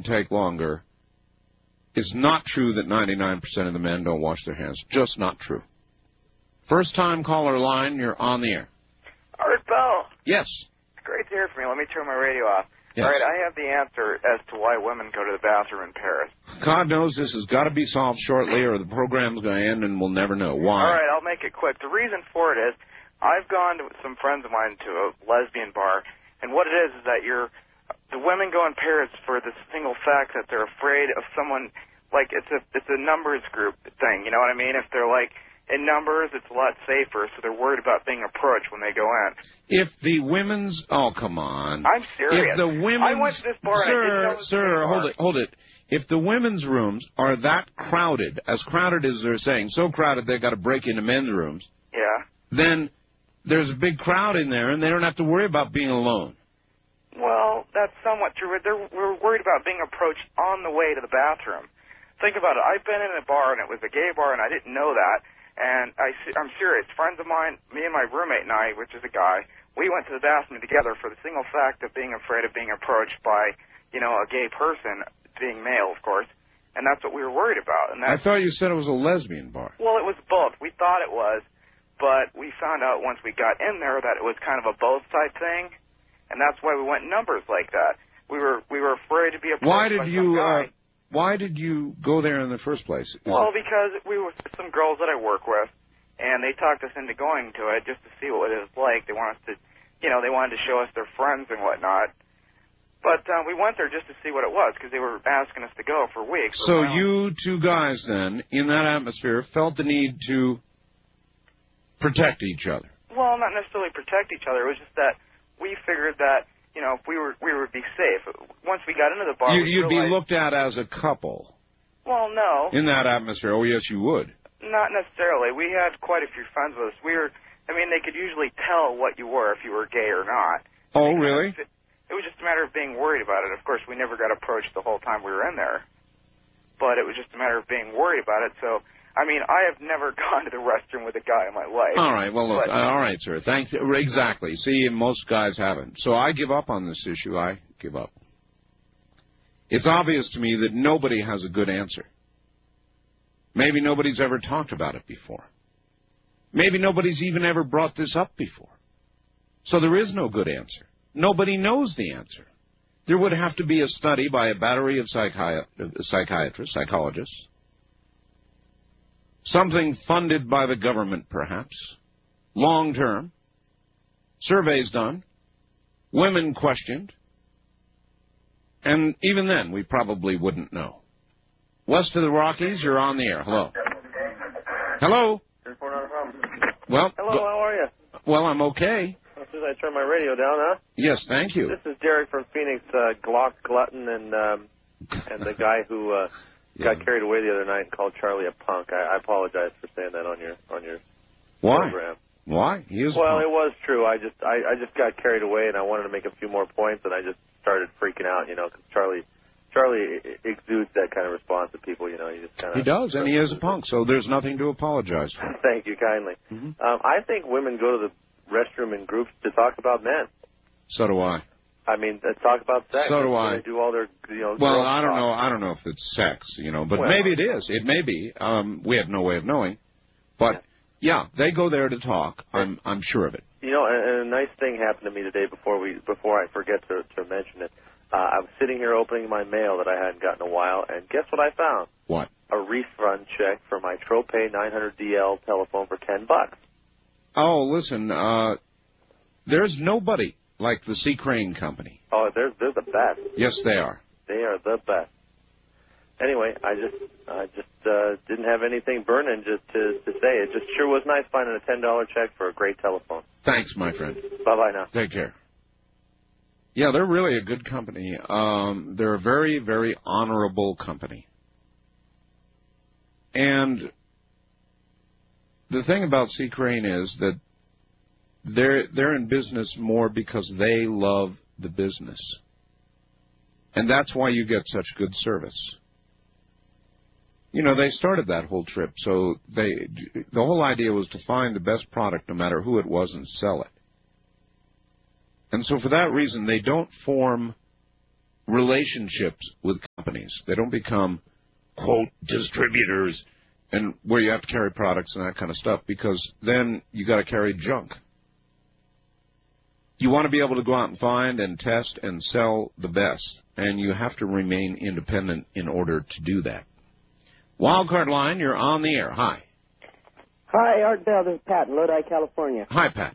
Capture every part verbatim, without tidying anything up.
take longer. It's not true that ninety-nine percent of the men don't wash their hands. Just not true. First-time caller line, you're on the air. Art Bell. Yes. Great to hear from you. Let me turn my radio off. Yes. All right, I have the answer as to why women go to the bathroom in Paris. God knows this has got to be solved shortly or the program's going to end and we'll never know. Why? All right, I'll make it quick. The reason for it is I've gone with some friends of mine to a lesbian bar, and what it is is that you're the women go in Paris for the single fact that they're afraid of someone, like it's a it's a numbers group thing, you know what I mean? If they're like in numbers, it's a lot safer, so they're worried about being approached when they go in. If the women's... Oh, come on. I'm serious. If the women's... I went to this bar sir, and I didn't know it was Sir, a hold bar. it, hold it. If the women's rooms are that crowded, as crowded as they're saying, so crowded they've got to break into men's rooms, Yeah. then there's a big crowd in there and they don't have to worry about being alone. Well, that's somewhat true. They're, we're worried about being approached on the way to the bathroom. Think about it. I've been in a bar, and it was a gay bar, and I didn't know that. And I, I'm serious. Friends of mine, me and my roommate and I, which is a guy, we went to the bathroom together for the single fact of being afraid of being approached by, you know, a gay person, being male, of course. And that's what we were worried about. And I that's, thought you said it was a lesbian bar. well, it was both. We thought it was, but we found out once we got in there that it was kind of a both type thing. And that's why we went in numbers like that. We were we were afraid to be approached Why by did some you guy. uh, Why did you go there in the first place? Is Well, it- because we were with some girls that I work with, and they talked us into going to it just to see what it was like. They want us to, you know, they wanted to show us their friends and whatnot. But uh, we went there just to see what it was because they were asking us to go for weeks. So Well, you two guys then, in that atmosphere, felt the need to protect each other. Well, not necessarily protect each other. It was just that we figured that, you know, if we were, we would be safe. Once we got into the bar, You, we you'd be realized, looked at as a couple well, no, in that atmosphere. Oh, yes, you would. not necessarily. We had quite a few friends with us. We were, I mean, they could usually tell what you were if you were gay or not. Oh, They kind really? of- It was just a matter of being worried about it. Of course, we never got approached the whole time we were in there. But it was just a matter of being worried about it. So, I mean, I have never gone to the restroom with a guy in my life. All right. Well, look. But- uh, all right, sir. Thank you. Exactly. See, most guys haven't. So I give up on this issue. I give up. It's obvious to me that nobody has a good answer. Maybe nobody's ever talked about it before. Maybe nobody's even ever brought this up before. So there is no good answer. Nobody knows the answer. There would have to be a study by a battery of psychi- psychiatrists, psychologists, something funded by the government, perhaps, long-term, surveys done, women questioned, and even then we probably wouldn't know. West of the Rockies, you're on the air. Hello. Hello. Well, Hello, go- how are you? well, I'm okay. As soon as I turn my radio down, huh? Yes, thank you. This is Derek from Phoenix, uh, Glock Glutton, and um, and the guy who uh, Yeah. got carried away the other night and called Charlie a punk. I, I apologize for saying that on your on your Why? program. Why? He is. Well, punk. it was true. I just I, I just got carried away, and I wanted to make a few more points, and I just started freaking out, you know, because Charlie Charlie exudes that kind of response to people, you know. He just kind of He does, and he is a punk, so there's nothing to apologize for. Thank you kindly. Mhm. Um, I think women go to the restroom in groups to talk about men. So do I. I mean, uh, talk about sex. So do That's I. where They do all their, you know. Well, girl I don't talk. know. I don't know if it's sex, you know, but Well, maybe it is. It may be. Um, we have no way of knowing. But yeah, they go there to talk. I'm I'm sure of it. You know, and, and a nice thing happened to me today. Before we, before I forget to to mention it, uh, I was sitting here opening my mail that I hadn't gotten in a while, and guess what I found? What? A refund check for my Tropay nine hundred D L telephone for ten bucks. Oh, listen. Uh, there's nobody like the C. Crane Company. Oh, they're they're the best. Yes, they are. They are the best. Anyway, I just I just uh, didn't have anything burning just to to say. It just sure was nice finding a ten dollar check for a great telephone. Thanks, my friend. Bye bye now. Take care. Yeah, they're really a good company. Um, they're a very, very honorable company. And the thing about C. Crane is that they're they're in business more because they love the business. And that's why you get such good service. You know, they started that whole trip, so they the whole idea was to find the best product no matter who it was and sell it. And so for that reason, they don't form relationships with companies. They don't become, quote, distributors, and where you have to carry products and that kind of stuff, because then you got to carry junk. You want to be able to go out and find and test and sell the best, and you have to remain independent in order to do that. Wildcard line, you're on the air. Hi. Hi, Art Bell. This is Pat in Lodi, California. Hi, Pat.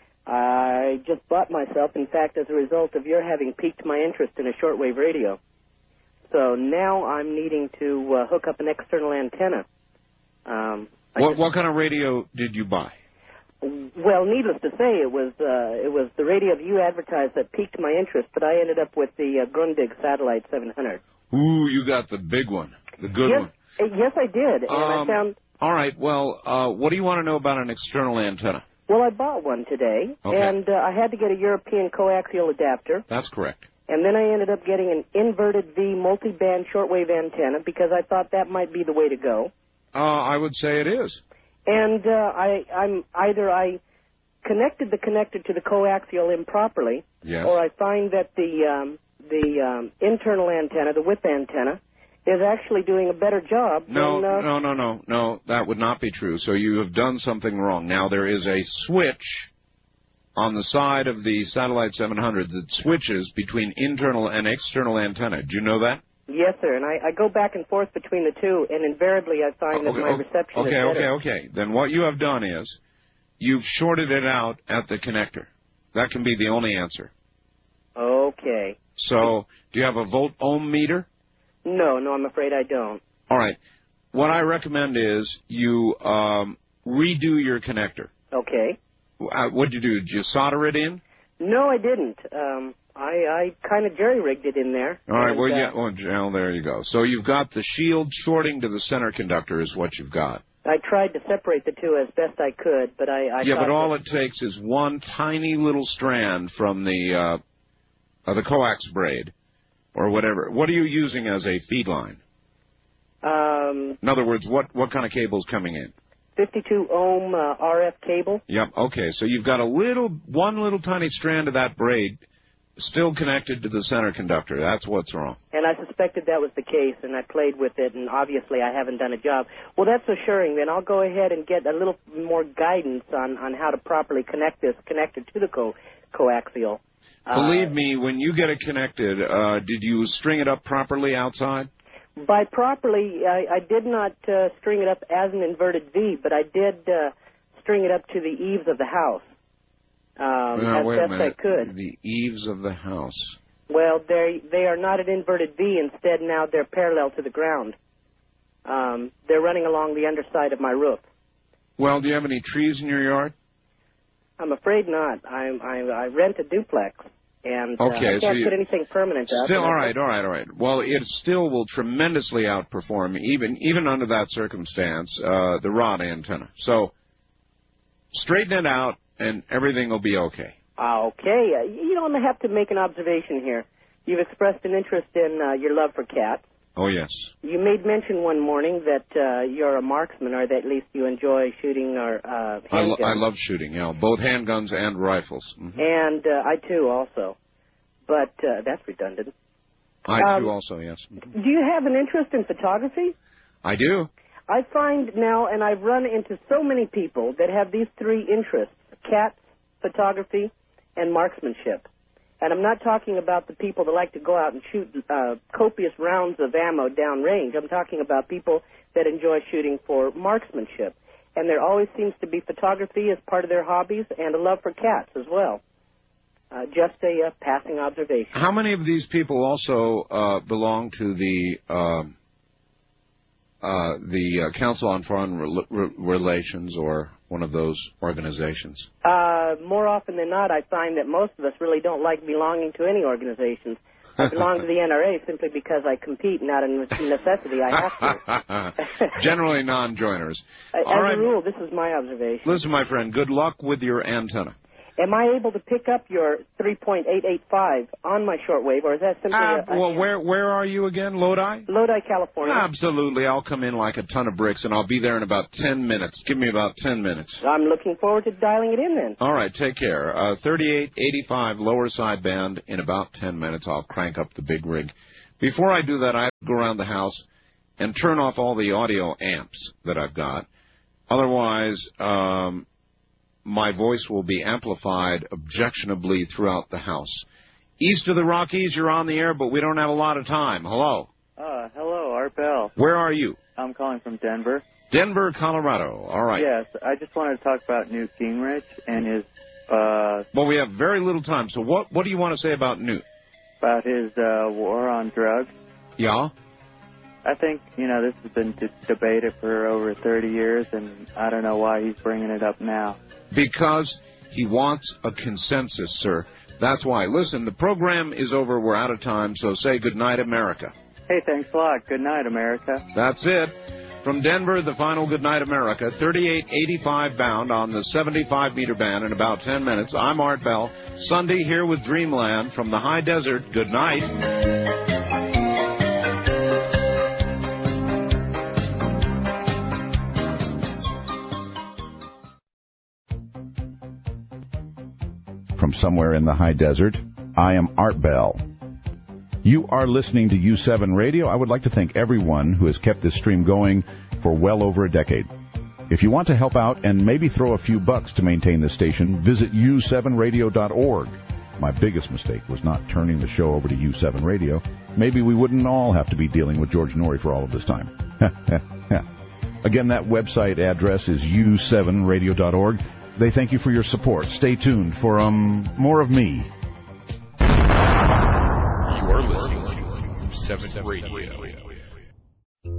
I just bought myself, in fact, as a result of your having piqued my interest in a shortwave radio. So now I'm needing to uh, hook up an external antenna. Um, what, just, what kind of radio did you buy? Well, needless to say, it was uh, it was the radio you advertised that piqued my interest, but I ended up with the uh, Grundig Satellite seven hundred. Ooh, you got the big one, the good yes, one. Uh, yes, I did, and um, I found... All right, well, uh, what do you want to know about an external antenna? Well, I bought one today, okay. and uh, I had to get a European coaxial adapter. That's correct. And then I ended up getting an inverted V multi-band shortwave antenna because I thought that might be the way to go. Uh, I would say it is. And uh, I, I'm either I connected the connector to the coaxial improperly, yes. or I find that the um, the um, internal antenna, the whip antenna, is actually doing a better job. No, than, uh, no, no, no, no. That would not be true. So you have done something wrong. Now there is a switch on the side of the Satellite seven hundred that switches between internal and external antenna. Do you know that? Yes, sir. And I, I go back and forth between the two, and invariably I find okay, that my reception okay, is better. Okay, okay, okay. Then what you have done is you've shorted it out at the connector. That can be the only answer. Okay. So do you have a volt ohm meter? No, no, I'm afraid I don't. All right. What I recommend is you um, redo your connector. Okay. Uh, what did you do? Did you solder it in? No, I didn't. Um, I, I kind of jerry-rigged it in there. All right. And, well, uh, yeah. Well, well, there you go. So you've got the shield shorting to the center conductor is what you've got. I tried to separate the two as best I could, but I, I yeah, but all that... it takes is one tiny little strand from the uh, uh, the coax braid or whatever. What are you using as a feed line? Um, in other words, what what kind of cable's coming in? fifty-two ohm uh, R F cable. Yep. Okay. So you've got a little, one little tiny strand of that braid still connected to the center conductor. That's what's wrong. And I suspected that was the case, and I played with it, and obviously I haven't done a job. Well, that's assuring. Then I'll go ahead and get a little more guidance on, on how to properly connect this connector to the co coaxial. Believe uh, me, when you get it connected, uh, did you string it up properly outside? By properly, I, I did not uh, string it up as an inverted V, but I did uh, string it up to the eaves of the house um, now, as wait a best minute. I could. The eaves of the house. Well, they they are not an inverted V. Instead, now they're parallel to the ground. Um, they're running along the underside of my roof. Well, do you have any trees in your yard? I'm afraid not. I I, I rent a duplex, and uh, okay, I can't so you, put anything permanent up. Still, all right, all right, all right. Well, it still will tremendously outperform, even even under that circumstance, uh, the rod antenna. So straighten it out, and everything will be okay. Okay. Uh, you know, I'm going to have to make an observation here. You've expressed an interest in uh, your love for cats. Oh, yes. You made mention one morning that uh, you're a marksman, or that at least you enjoy shooting or uh, handguns. I, lo- I love shooting, yeah, both handguns and rifles. Mm-hmm. And uh, I, too, also. But uh, that's redundant. I, um, too, also, yes. Mm-hmm. Do you have an interest in photography? I do. I find now, and I've run into so many people that have these three interests, cats, photography, and marksmanship. And I'm not talking about the people that like to go out and shoot uh, copious rounds of ammo downrange. I'm talking about people that enjoy shooting for marksmanship. And there always seems to be photography as part of their hobbies and a love for cats as well. Uh, just a uh, passing observation. How many of these people also uh, belong to the um, uh, the uh, Council on Foreign Re- Re- Relations or one of those organizations? Uh, more often than not, I find that most of us really don't like belonging to any organizations. I belong to the N R A simply because I compete, not a necessity. I have to. Generally non-joiners. As All right. a rule, this is my observation. Listen, my friend, good luck with your antenna. Am I able to pick up your three point eight eight five on my shortwave, or is that simply Uh, a, a well, where where are you again, Lodi? Lodi, California? Absolutely. I'll come in like a ton of bricks, and I'll be there in about ten minutes. Give me about ten minutes. I'm looking forward to dialing it in then. All right, take care. Uh, thirty-eight eighty-five lower side band. In about ten minutes, I'll crank up the big rig. Before I do that, I have to go around the house and turn off all the audio amps that I've got. Otherwise, um, my voice will be amplified objectionably throughout the house. East of the Rockies, you're on the air, but we don't have a lot of time. Hello. Uh, hello, Art Bell. Where are you? I'm calling from Denver. Denver, Colorado. All right. Yes, I just wanted to talk about Newt Gingrich and his, uh... Well, we have very little time, so what, what do you want to say about Newt? About his, uh, war on drugs. Yeah? I think, you know, this has been d- debated for over thirty years, and I don't know why he's bringing it up now. Because he wants a consensus, sir. That's why. Listen, the program is over. We're out of time, so say goodnight, America. Hey, thanks a lot. Good night, America. That's it. From Denver, the final goodnight, America, thirty-eight eighty-five bound on the seventy-five meter band in about ten minutes. I'm Art Bell. Sunday here with Dreamland from the high desert. Good night. From somewhere in the high desert, I am Art Bell. You are listening to U seven Radio. I would like to thank everyone who has kept this stream going for well over a decade. If you want to help out and maybe throw a few bucks to maintain the station, visit u seven radio dot org. My biggest mistake was not turning the show over to U seven Radio. Maybe we wouldn't all have to be dealing with George Norrie for all of this time. Again, that website address is u seven radio dot org. They thank you for your support. Stay tuned for um more of me. You are listening to U seven Radio.